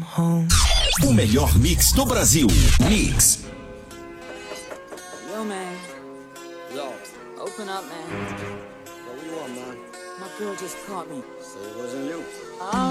home. O melhor mix do Brasil. Mix. Yo, man. Yo. Open up, man. Yo, what you want, man? My girl just caught me. Say it wasn't you.